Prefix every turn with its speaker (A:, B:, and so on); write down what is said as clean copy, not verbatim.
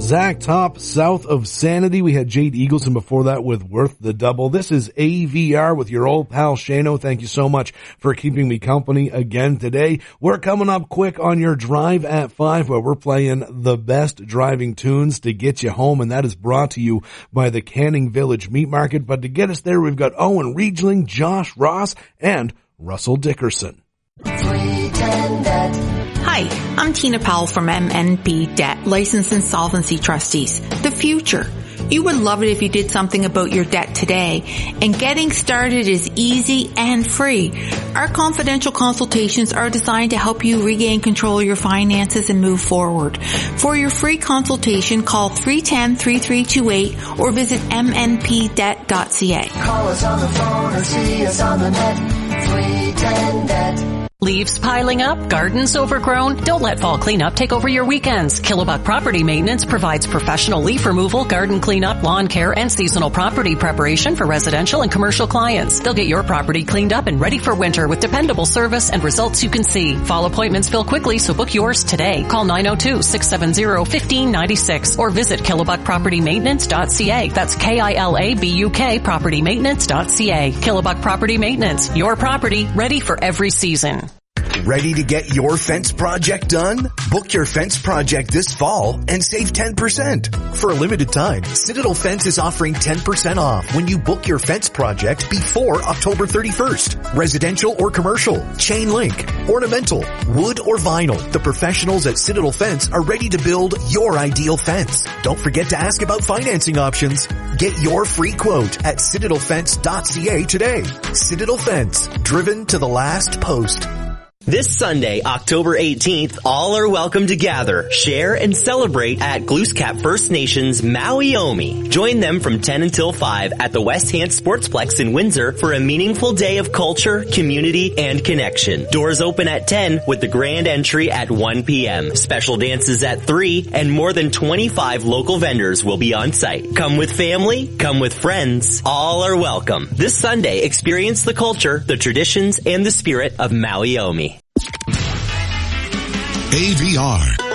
A: Zach Top, South of Sanity. We had Jade Eagleson before that with Worth the Double. This is AVR with your old pal Shano. Thank you so much for keeping me company again today. We're coming up quick on your Drive at 5 where we're playing the best driving tunes to get you home, and that is brought to you by the Canning Village Meat Market. But to get us there, we've got Owen Riegling, Josh Ross, and Russell Dickerson.
B: Hi, I'm Tina Powell from MNP Debt, Licensed Insolvency Trustees. The future. You would love it if you did something about your debt today, and getting started is easy and free. Our confidential consultations are designed to help you regain control of your finances and move forward. For your free consultation, call 310-3328 or visit mnpdebt.ca.
C: Call us on the phone or see us on the net. 310-DEBT.
D: Leaves piling up? Gardens overgrown? Don't let fall cleanup take over your weekends. Kilobuck Property Maintenance provides professional leaf removal, garden cleanup, lawn care, and seasonal property preparation for residential and commercial clients. They'll get your property cleaned up and ready for winter with dependable service and results you can see. Fall appointments fill quickly, so book yours today. Call 902-670-1596 or visit kilobuckpropertymaintenance.ca. That's K-I-L-A-B-U-K propertymaintenance.ca. Kilobuck Property Maintenance. Your property ready for every season.
E: Ready to get your fence project done? Book your fence project this fall and save 10%. For a limited time, Citadel Fence is offering 10% off when you book your fence project before October 31st. Residential or commercial, chain link, ornamental, wood or vinyl. The professionals at Citadel Fence are ready to build your ideal fence. Don't forget to ask about financing options. Get your free quote at citadelfence.ca today. Citadel Fence, driven to the last post.
F: This Sunday, October 18th, all are welcome to gather, share, and celebrate at Glooscap First Nations Maui Omi. Join them from 10 until 5 at the West Hant Sportsplex in Windsor for a meaningful day of culture, community, and connection. Doors open at 10 with the grand entry at 1 p.m. Special dances at 3, and more than 25 local vendors will be on site. Come with family, come with friends. All are welcome. This Sunday, experience the culture, the traditions, and the spirit of Maui Omi.
G: AVR,